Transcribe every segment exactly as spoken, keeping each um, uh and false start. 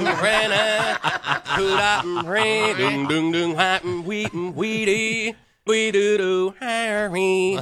Brenna, Hooda, Brenna, Dung, Dung, Dung, Hot and Wheat and Wheaty, Wee Doo Doo, Harry.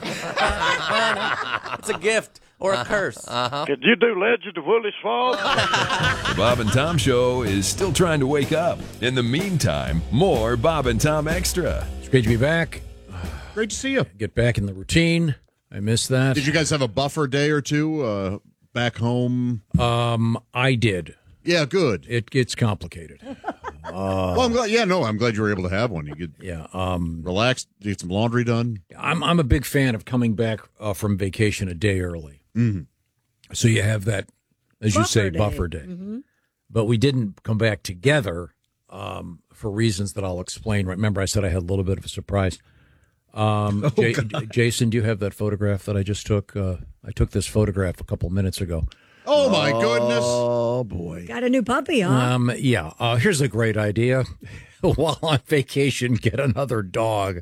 It's a gift or a curse. Uh-huh. Could you do Legend of Willie's Falls? The Bob and Tom Show is still trying to wake up. In the meantime, more Bob and Tom Extra. It's great to be back. Great to see you. Get back in the routine. I missed that. Did you guys have a buffer day or two uh, back home? Um, I did. Yeah, good. It gets complicated. Uh, well, I'm glad. Yeah, no, I'm glad you were able to have one. You could yeah, um, relax, get some laundry done. I'm I'm a big fan of coming back uh, from vacation a day early. Mm-hmm. So you have that, as you Buffer say, day. buffer day. Mm-hmm. But we didn't come back together um, for reasons that I'll explain. Remember, I said I had a little bit of a surprise. Um, Oh, J- God. Jason, do you have that photograph that I just took? Uh, I took this photograph a couple minutes ago. Oh, my goodness. Oh, boy. Got a new puppy, huh? Um, yeah. Uh, here's a great idea. While on vacation, get another dog.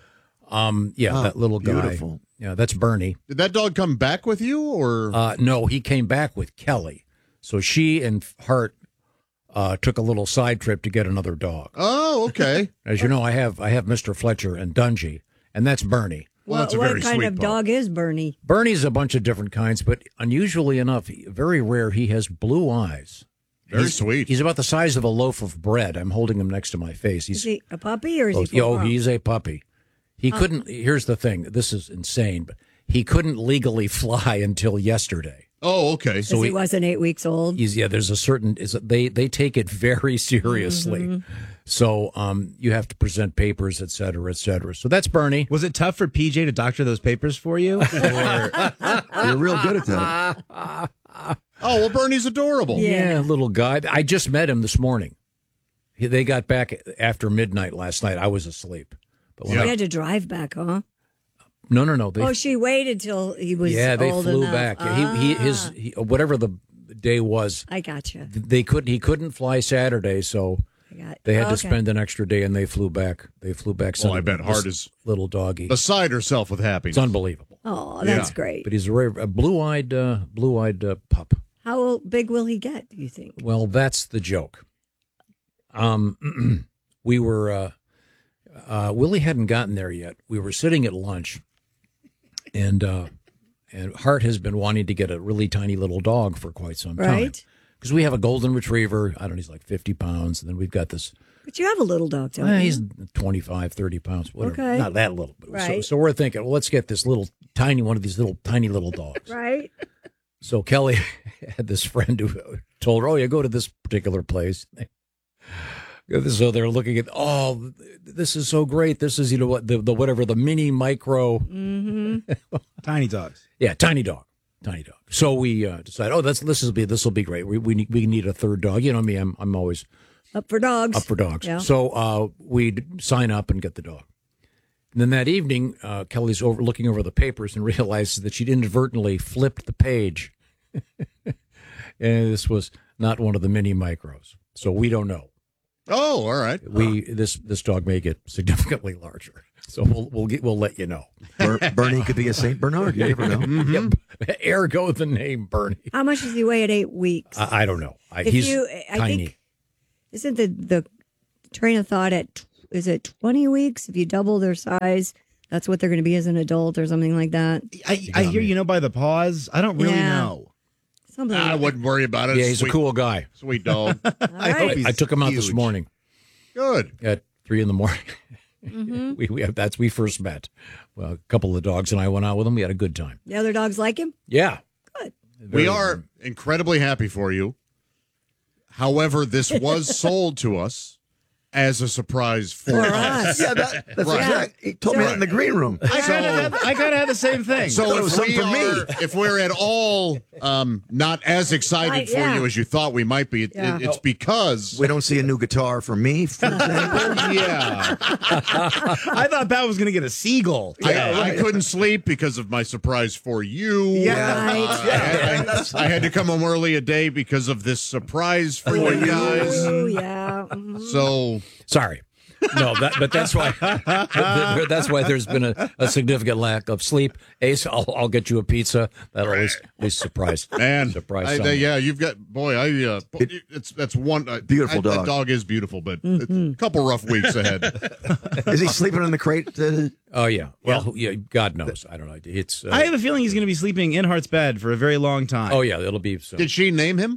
Um, yeah, Oh, that little guy. beautiful. Yeah, that's Bernie. Did that dog come back with you, or Uh, no, he came back with Kelly. So she and Hart uh, took a little side trip to get another dog. Oh, okay. As you know, I have I have Mister Fletcher and Dungy, and that's Bernie. Well, that's a what very kind sweet of pup. dog is Bernie? Bernie's a bunch of different kinds, but unusually enough, very rare, he has blue eyes. Very He's- sweet. He's about the size of a loaf of bread. I'm holding him next to my face. He's Is he a puppy or is oh, he? oh, full-grown? he's a puppy. He couldn't. Here's the thing. This is insane, but he couldn't legally fly until yesterday. Oh, okay. So he, he- wasn't eight weeks old. He's, yeah, there's a certain is they they take it very seriously. Mm-hmm. So um, you have to present papers, et cetera, et cetera. So that's Bernie. Was it tough for P J to doctor those papers for you? Or... You're real good at that. Oh, well, Bernie's adorable. Yeah, little guy. I just met him this morning. He, they got back after midnight last night. I was asleep. But when He I, had to drive back, huh? no, no, no. They, Oh, she waited till he was yeah, they old flew enough. back. Yeah, he, he, his, Ah, he, whatever the day was, I gotcha. they couldn't. He couldn't fly Saturday, so I got. they had okay. to spend an extra day, and they flew back. They flew back. Well, I Sunday. bet Hart This is little doggy. beside herself with happiness. It's unbelievable. Oh, that's Yeah. great. But he's a, rare, a blue-eyed, uh, blue-eyed uh, pup. How big will he get? Do you think? Well, that's the joke. Um, we were uh, uh, Willie hadn't gotten there yet. We were sitting at lunch, and uh, and Hart has been wanting to get a really tiny little dog for quite some time. Right. Because we have a golden retriever. I don't know, he's like fifty pounds, and then we've got this. But you have a little dog, don't Uh, you? he's twenty-five, thirty pounds, whatever. Okay. Not that little. But so, Right. so we're thinking, well, let's get this little tiny one of these little tiny little dogs. right. So Kelly had this friend who told her, "Oh, you go to this particular place." So they're looking at, "Oh, this is so great. This is, you know what, the, the whatever the mini micro, Mm-hmm. Tiny dogs. yeah, tiny dog, tiny dog." So we uh, decided, "Oh, that's this will be this will be great. We we need, we need a third dog." You know me, I'm I'm always Up for dogs. up for dogs. Yeah. So uh, we'd sign up and get the dog. And then that evening, uh, Kelly's over looking over the papers and realizes that she'd inadvertently flipped the page. And this was not one of the mini micros. So we don't know. Oh, all right. We this this dog may get significantly larger. So we'll we'll get, we'll let you know. Ber- Bernie could be a Saint Bernard. You never know. Mm-hmm. Yep. Ergo the name Bernie. How much does he weigh at eight weeks? I, I don't know. I, If he's you- I tiny. think- Isn't the the train of thought at tw- is it twenty weeks? If you double their size, that's what they're going to be as an adult or something like that. I, I hear you know by the paws. I don't really Yeah. know. Something. I like wouldn't worry about it. Yeah, he's Sweet- a cool guy. Sweet dog. that. All I hope right. he's I took him out this huge. morning Good. at three in the morning. Mhm. we we have, that's we first met. Well, a couple of dogs and I went out with him. We had a good time. The other dogs like him. Yeah. Good. We are incredibly happy for you. However, this was sold to us as a surprise for, For us. us. Yeah, that, that's Right. exact. He told me that in the green room. I kind of had, I kind of had the same thing. So thought it was if we something for me. are, if we're at all um, not as excited Right, for yeah. you as you thought we might be, it, Yeah. it- it's because We don't see a new guitar for me, for example. yeah, I thought Pat was going to get a seagull. I, I couldn't sleep because of my surprise for you. Yeah. Right. I, I, I had to come home early a day because of this surprise for you guys. Oh yeah. Mhm. So Sorry. no, that, but that's why that's why there's been a, a significant lack of sleep. Ace, I'll, I'll get you a pizza. That'll always be surprise. Man, surprise. I, someone. yeah, you've got boy. I uh, it's that's one uh, Beautiful I, dog. That dog is beautiful, but Mm-hmm. it's a couple rough weeks ahead. Is he sleeping in the crate? Uh, Oh yeah. Well, yeah. God knows. I don't know. It's. Uh, I have a feeling he's going to be sleeping in Hart's bed for a very long time. oh yeah, it'll be. So, Did she name him?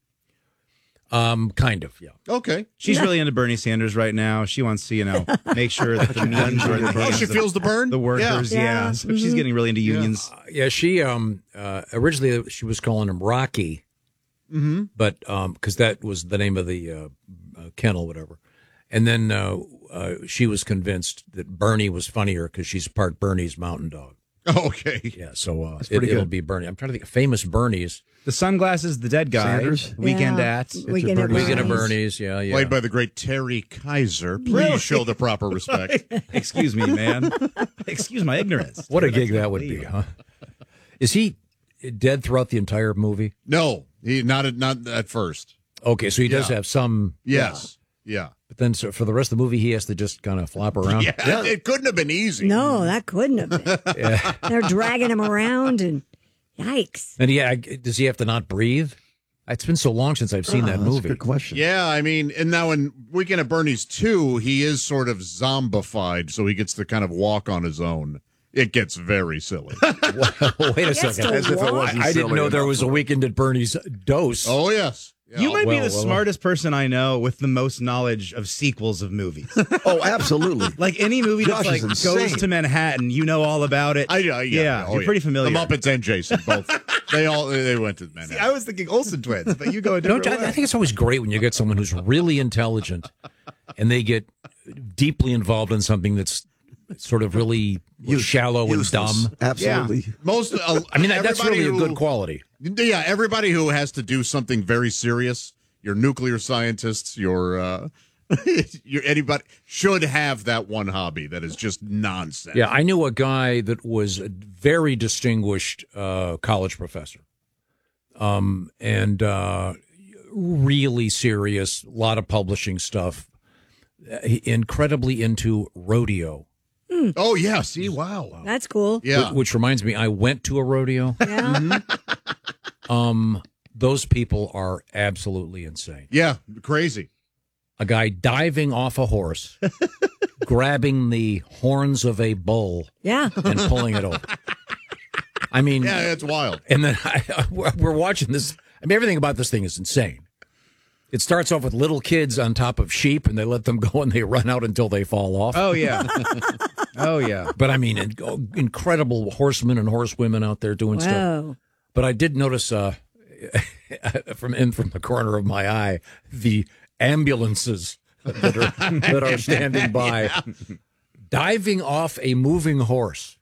um, kind of. Yeah. Okay. She's really into Bernie Sanders right now. She wants to, you know, make sure that the meetings are in the Oh, hands she of feels the burn. the workers. Yeah. Yeah, Yeah. So she's getting really into unions. Uh, yeah. She um uh, originally she was calling him Rocky. Mm-hmm. But um because that was the name of the uh, uh, kennel, whatever. And then uh, uh, she was convinced that Bernie was funnier because she's part Bernie's mountain dog. Oh, okay. Yeah, so uh, it, pretty it'll good. be Bernie. I'm trying to think of famous Bernies. The sunglasses, the dead guy. Sanders? Weekend Yeah. at. Weekend at Weekend of Bernie's. Bernie's, yeah, yeah. Played by the great Terry Kaiser. Please Really? show the proper respect. Excuse me, man. Excuse my ignorance. What a gig that would be, huh? Is he dead throughout the entire movie? No, he not at not at first. Okay, so he does Yeah. have some. Yes. Yeah. But then so for the rest of the movie, he has to just kind of flop around. Yeah. It couldn't have been easy. No, that couldn't have been. They're dragging him around, and yikes. And yeah, does he have to not breathe? It's been so long since I've seen oh, that that's a movie. good question. Yeah, I mean, and now in Weekend at Bernie's two, he is sort of zombified, so he gets to kind of walk on his own. It gets very silly. Wait a Gets second. to As if it walk. wasn't I didn't silly know there enough. was a Weekend at Bernie's dose. Oh yes. Yeah. You might well, be the well, smartest person I know with the most knowledge of sequels of movies. Oh, absolutely. Like any movie Josh that's like is goes insane. to Manhattan, you know all about it. I, uh, yeah, yeah, oh, you're yeah. pretty familiar. The Muppets and Jason both. they all they went to Manhattan. I was thinking Olsen twins, but you go a Don't different you- I way. think it's always great when you get someone who's really intelligent and they get deeply involved in something that's sort of really shallow Useless. and dumb. Absolutely. Most. Uh, I mean, that, that's everybody really a who- good quality. Yeah, everybody who has to do something very serious, your nuclear scientists, your uh, your anybody should have that one hobby that is just nonsense. Yeah, I knew a guy that was a very distinguished uh, college professor, um, and uh, really serious, a lot of publishing stuff, uh, incredibly into rodeo. Oh yeah. See, wow. That's cool. Yeah. Which reminds me, I went to a rodeo. Yeah. Um, those people are absolutely insane. Yeah. Crazy. A guy diving off a horse, grabbing the horns of a bull, Yeah. and pulling it over. I mean, Yeah, it's wild. and then I, we're watching this. I mean, everything about this thing is insane. It starts off with little kids on top of sheep, and they let them go, and they run out until they fall off. Oh yeah. Oh yeah. But I mean, in- incredible horsemen and horsewomen out there doing stuff. Wow. But I did notice uh, from in from the corner of my eye the ambulances that are that are standing by, diving off a moving horse,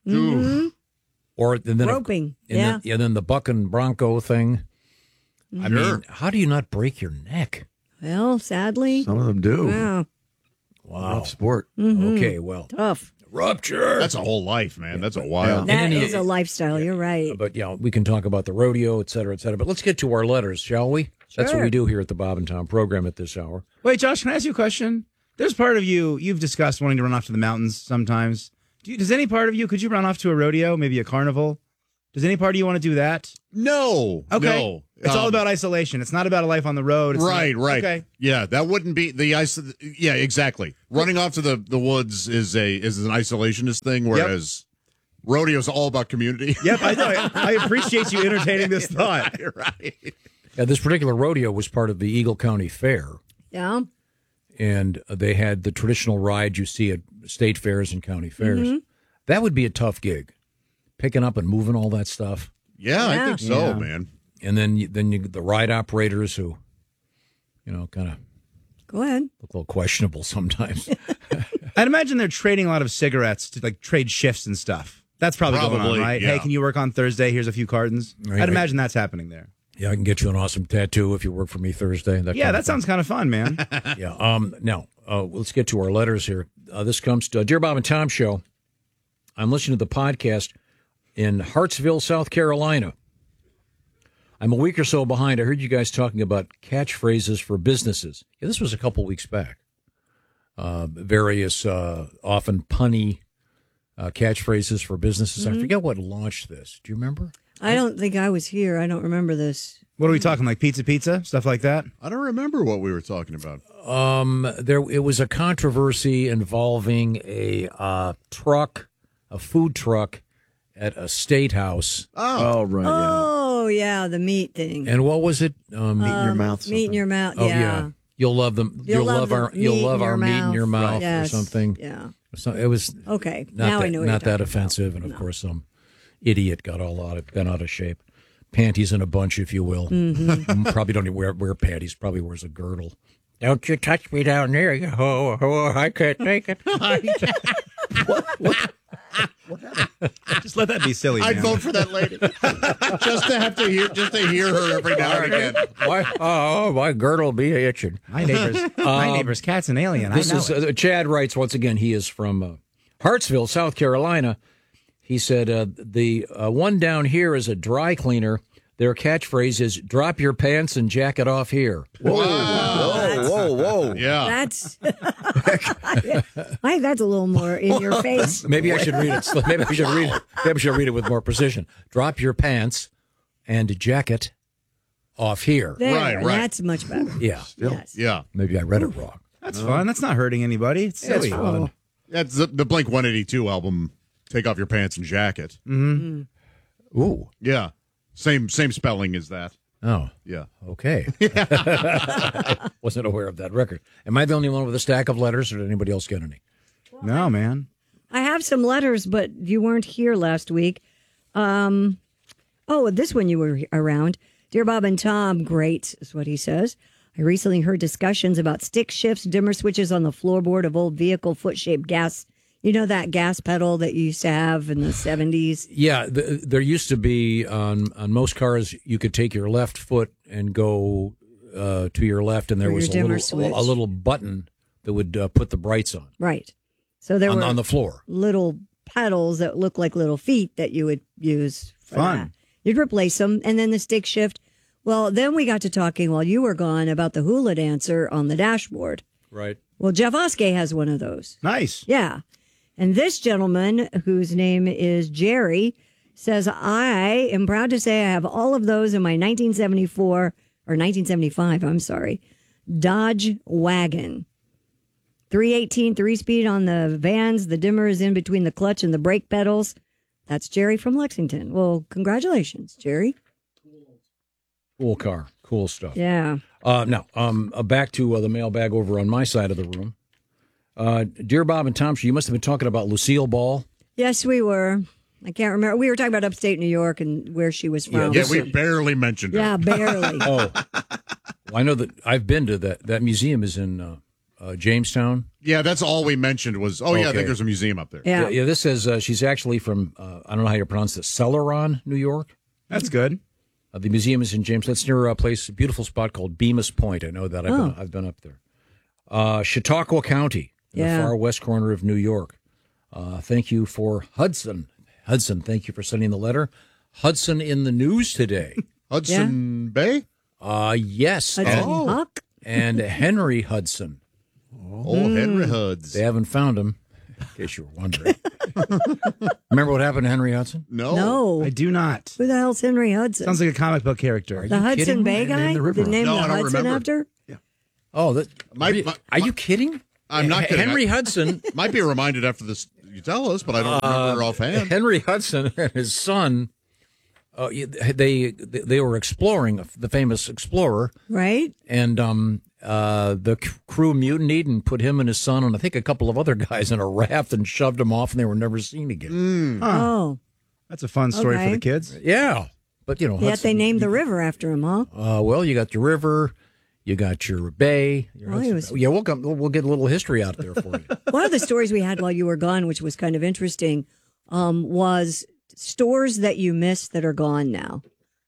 or and then Roping. and Yeah. then, and then the buck and bronco thing. I Sure. mean, how do you not break your neck? Well, sadly. Some of them do. Wow. Wow. Rough sport. Okay, well, Tough. rupture. That's a whole life, man. That's a wild. That And then is you- a lifestyle. You're right. But, you know, we can talk about the rodeo, et cetera, et cetera. But let's get to our letters, shall we? That's what Sure. we do here at the Bob and Tom program at this hour. Wait, Josh, can I ask you a question? There's part of you you've discussed wanting to run off to the mountains sometimes. Do you, does any part of you could you run off to a rodeo, maybe a carnival? Does any part of you want to do that? No. Okay. No. It's all Um, about isolation. It's not about a life on the road. It's Right, not- right. Okay. Yeah, that wouldn't be the ice. Yeah, exactly. Running off to the, the woods is a is an isolationist thing, whereas rodeo's all about community. Yep, I know. I, I appreciate you entertaining this thought. right. Yeah, this particular rodeo was part of the Eagle County Fair, Yeah. and they had the traditional ride you see at state fairs and county fairs. That would be a tough gig, picking up and moving all that stuff. Yeah, I Yeah. think so, Yeah. man. And then you, then you, the ride operators who, you know, kind of Go ahead. look a little questionable sometimes. I'd imagine they're trading a lot of cigarettes to like trade shifts and stuff. That's probably, going Probably, on, right? yeah. Hey, can you work on Thursday? Here's a few cartons. Right, I'd right. imagine that's happening there. Yeah, I can get you an awesome tattoo if you work for me Thursday. That Yeah, kind that of thing. sounds kind of fun, man. Yeah. Um. Now, uh, let's get to our letters here. Uh, this comes to uh, Dear Bob and Tom Show. I'm listening to the podcast in Hartsville, South Carolina. I'm a week or so behind. I heard you guys talking about catchphrases for businesses. Yeah, this was a couple weeks back. uh, various uh, often punny uh, catchphrases for businesses. Mm-hmm. I forget what launched this. Do you remember? I don't think I was here. I don't remember this. What are we talking, like pizza pizza? Stuff like that? I don't remember what we were talking about. Um, there it was a controversy involving a uh, truck, a food truck at a state house. Oh, right. Yeah. Oh, yeah, the meat thing. And what was it? Um, Meat in your mouth. Meat in your mouth, oh yeah. yeah. You'll love them. You'll, You'll love love, the our. You'll meat love in our your meat in mouth. your mouth Yes, or something. yeah. So it was Okay, not now that, I know what not you're that talking offensive, about. and of No. course some idiot got all out of bent out of shape. Panties in a bunch, if you will. Mm-hmm. Probably don't even wear wear panties. Probably wears a girdle. Don't you touch me down there? Oh, oh I can't take it. Just let that be silly. I'd man. vote for that lady just to have to hear just to hear her every now and again. Why? Oh, my girdle be itching. My neighbor's my neighbor's cat's an alien. This I know is it. uh, Chad writes once again. He is from uh, Hartsville, South Carolina. He said uh, the uh, one down here is a dry cleaner. Their catchphrase is "Drop your pants and jacket off here." Whoa, whoa, whoa, whoa. Yeah. That's, I think that's a little more in your face. Maybe I should read it. sl- Maybe I should read it. Maybe I should read it with more precision. Drop your pants and jacket off here. There, Right, right. That's much better. Yeah. Yes. Yeah. Maybe I read it wrong. That's fun. That's not hurting anybody. It's silly. Oh, That's the, the Blink one eighty-two album, Take Off Your Pants and Jacket. Ooh. Yeah. Same same spelling as that. Oh. Yeah. Okay. Wasn't aware of that record. Am I the only one with a stack of letters, or did anybody else get any? No, man. I have some letters, but you weren't here last week. Um, oh, this one you were around. Dear Bob and Tom, great is what he says. I recently heard discussions about stick shifts, dimmer switches on the floorboard of old vehicle foot-shaped gas. You know that gas pedal that you used to have in the seventies? Yeah, the, there used to be on on most cars you could take your left foot and go uh, to your left, and there For was your a dimmer little, a switch. little button that would uh, put the brights on Right. So there on, were on the floor. little pedals that look like little feet that you would use for Fun. that. You'd replace them, and then the stick shift. Well, then we got to talking while you were gone about the hula dancer on the dashboard. Right. Well, Jeff Oskey has one of those. Nice. Yeah. And this gentleman, whose name is Jerry, says, I am proud to say I have all of those in my nineteen seventy-four, or nineteen seventy-five, I'm sorry, Dodge wagon. three eighteen, three-speed on the vans. The dimmer is in between the clutch and the brake pedals. That's Jerry from Lexington. Well, congratulations, Jerry. Cool car. Cool stuff. Yeah. Uh, now, um, uh, back to uh, the mailbag over on my side of the room. Uh, Dear Bob and Tom, you must have been talking about Lucille Ball. Yes, we were. I can't remember. We were talking about upstate New York and where she was from. Yeah, we barely mentioned her. Yeah, barely. Oh, well, I know that I've been to that. That museum is in uh, uh, Jamestown. Yeah, that's all we mentioned was, oh, yeah, I Okay. think there's a museum up there. Yeah. Yeah, yeah, this says uh, she's actually from, uh, I don't know how you pronounce this, Celeron, New York. That's good. Uh, the museum is in James. That's near a place, a beautiful spot called Bemis Point. I know that. I've, Oh. been, I've been up there. Uh, Chautauqua County, in Yeah. the far west corner of New York. Uh, thank you for Hudson. Hudson, thank you for sending the letter. Hudson in the news today. Hudson Bay? Uh, yes. Hudson And, Huck? and Henry Hudson. Oh, Henry Huds. They haven't found him, in case you were wondering. Remember what happened to Henry Hudson? No. No. I do not. Who the hell's Henry Hudson? Sounds like a comic book character. the Hudson kidding me? Bay They guy? named the river. They named No, the I don't Hudson remember. after? Oh, that, My- are you, my- are you kidding? I'm not H- kidding. Henry I- Hudson. Might be reminded after this you tell us, but I don't remember Uh, offhand. Henry Hudson and his son, uh, they they were exploring the famous explorer, Right? and um, uh, the c- crew mutinied and put him and his son and I think a couple of other guys in a raft and shoved them off, and they were never seen again. Oh. That's a fun story Okay. for the kids. Yeah, but you know, Yet Hudson, they named the river after him, huh? Uh, well, you got your river, you got your bay. Your Well, he Hudson- was- yeah, we'll come, we'll get a little history out there for you. One of the stories we had while you were gone, which was kind of interesting, um, was stores that you missed that are gone now.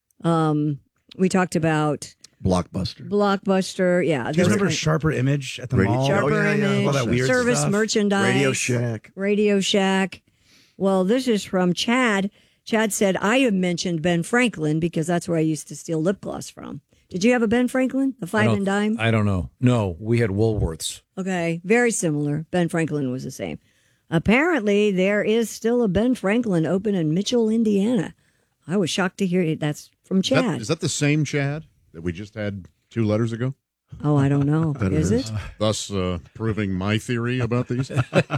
Um, we talked about Blockbuster. Blockbuster. Yeah. Do you guys there was remember kind- Sharper Image at the Radio- mall? Sharper Oh, yeah, yeah. Image, All that weird service stuff. merchandise. Radio Shack. Radio Shack. Well, this is from Chad. Chad said, I have mentioned Ben Franklin because that's where I used to steal lip gloss from. Did you have a Ben Franklin, the I five don't- and dime? I don't know. No, we had Woolworths. Okay, very similar. Ben Franklin was the same. Apparently, there is still a Ben Franklin open in Mitchell, Indiana. I was shocked to hear it. That's from Is that, Chad. is that the same Chad that we just had two letters ago? Oh, I don't know. That Is is. it? Thus uh, proving my theory about these.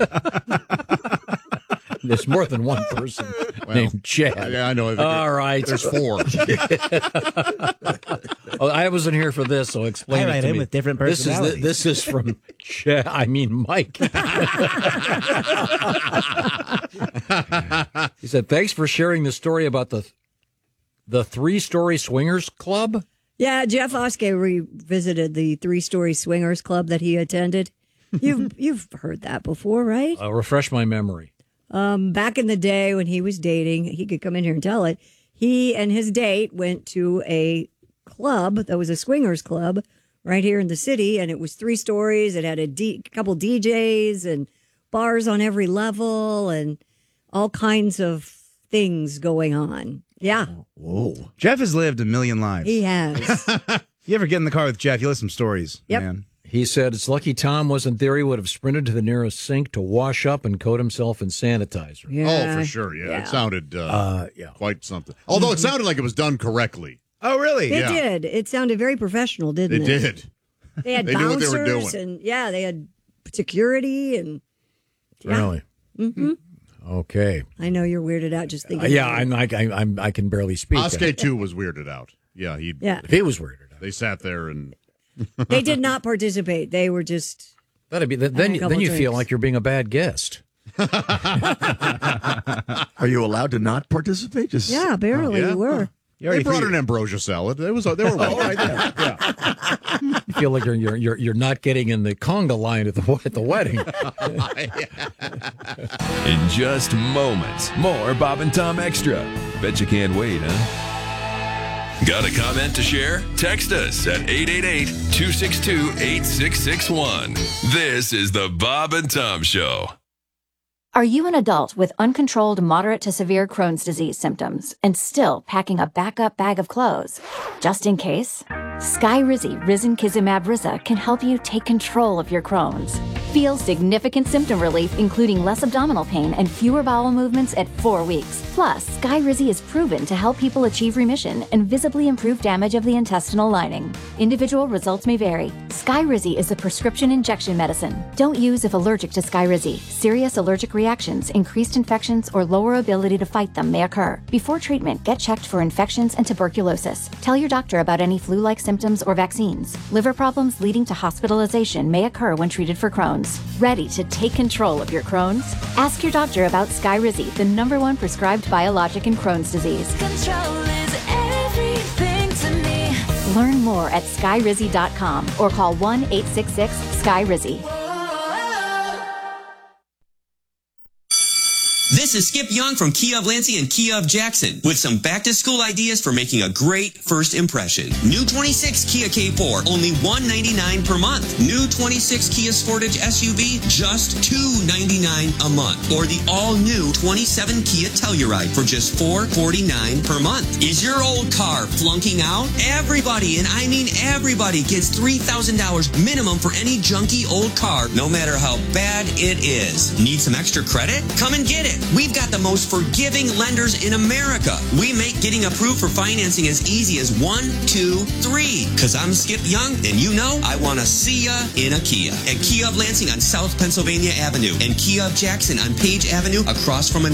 There's more than one person named Chad. Yeah, I know. I think All right. There's four. Oh, I wasn't here for this, so explain I it write to in me. with different This is the- personalities. This is from Chad. I mean, Mike. He said, "Thanks for sharing the story about the the three story swingers club." Yeah, Jeff Oskey revisited the three-story swingers club that he attended. You've you've heard that before, right? Uh, refresh my memory. Um, back in the day when he was dating, he could come in here and tell it. He and his date went to a club that was a swingers club right here in the city, and it was three stories. It had a D, couple D Js and bars on every level and all kinds of things going on. Yeah, Whoa. Jeff has lived a million lives. he has. You ever get in the car with Jeff, you listen to some stories. Yep. Man. He said, "It's lucky Tom wasn't there. He would have sprinted to the nearest sink to wash up and coat himself in sanitizer." Yeah. Oh, for sure. Yeah, Yeah. it sounded uh, Uh, yeah. quite something. Although it sounded like it was done correctly. Oh, really? It Yeah. did. It sounded very professional, didn't It it? did. They had They knew what they bouncers were doing. and yeah, they had security and yeah. Really? Mm-hmm. Okay. I know you're weirded out just Uh, thinking. yeah, about it. I'm, I, I, I'm, I can barely speak. Oskey too was weirded out. Yeah, he. Yeah. He was weirded out. They sat there and They did not participate. They were just That'd be then. a Then, couple then you feel drinks. like you're being a bad guest. Are you allowed to not participate? Just yeah, apparently yeah. you were. You they already brought threw an ambrosia salad. They was they were well. You feel like you're you're you're, you're not getting in the conga line at the at the wedding. In just moments, more Bob and Tom Extra. Bet you can't wait, huh? Got a comment to share? Text us at eight eight eight, two six two, eight six six one. This is the Bob and Tom Show. Are you an adult with uncontrolled moderate to severe Crohn's disease symptoms and still packing a backup bag of clothes? Just in case? Skyrizi Risankizumab Riza can help you take control of your Crohn's. Feel significant symptom relief, including less abdominal pain and fewer bowel movements at four weeks. Plus, Skyrizi is proven to help people achieve remission and visibly improve damage of the intestinal lining. Individual results may vary. Skyrizi is a prescription injection medicine. Don't use if allergic to Skyrizi. Serious allergic reactions, increased infections, or lower ability to fight them may occur. Before treatment, get checked for infections and tuberculosis. Tell your doctor about any flu-like symptoms or vaccines. Liver problems leading to hospitalization may occur when treated for Crohn's. Ready to take control of your Crohn's? Ask your doctor about Skyrizi, the number one prescribed biologic in Crohn's disease. Control is everything to me. Learn more at skyrizi dot com or call one eight six six, S K Y R I Z I. This is Skip Young from Kia of Lansing and Kia of Jackson with some back-to-school ideas for making a great first impression. New twenty-six Kia K four, only one hundred ninety-nine dollars per month. New twenty-six Kia Sportage S U V, just two hundred ninety-nine dollars a month. Or the all-new twenty-seven Kia Telluride for just four hundred forty-nine dollars per month. Is your old car flunking out? Everybody, and I mean everybody, gets three thousand dollars minimum for any junky old car, no matter how bad it is. Need some extra credit? Come and get it. We've got the most forgiving lenders in America. We make getting approved for financing as easy as one, two, three. Cause I'm Skip Young, and you know I want to see ya in a Kia. At Kia of Lansing on South Pennsylvania Avenue and Kia of Jackson on Page Avenue across from a